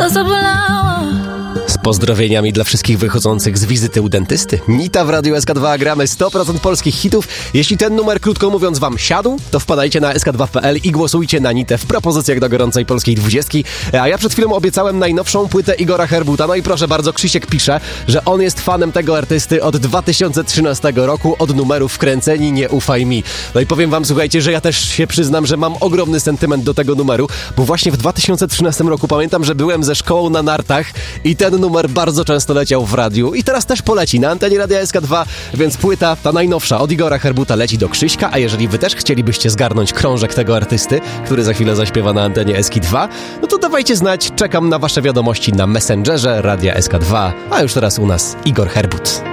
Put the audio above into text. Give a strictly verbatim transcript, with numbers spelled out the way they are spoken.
to zabolało. Z pozdrowieniami dla wszystkich wychodzących z wizyty u dentysty. Nita w Radiu S K dwa, gramy sto procent polskich hitów. Jeśli ten numer, krótko mówiąc, wam siadł, to wpadajcie na S K dwa kropka P L i głosujcie na Nitę w propozycjach do gorącej polskiej dwudziestki. A ja przed chwilą obiecałem najnowszą płytę Igora Herbuta. No i proszę bardzo, Krzysiek pisze, że on jest fanem tego artysty od dwa tysiące trzynastego roku, od numeru Wkręceni, nie ufaj mi. No i powiem wam, słuchajcie, że ja też się przyznam, że mam ogromny sentyment do tego numeru, bo właśnie w dwa tysiące trzynastym roku pamiętam, że byłem ze szkołą na nartach i ten numer bardzo często leciał w radiu i teraz też poleci na antenie Radia S K dwa, więc płyta, ta najnowsza od Igora Herbuta, leci do Krzyśka, a jeżeli wy też chcielibyście zgarnąć krążek tego artysty, który za chwilę zaśpiewa na antenie S K dwa, no to dawajcie znać, czekam na wasze wiadomości na Messengerze Radia S K dwa, a już teraz u nas Igor Herbut.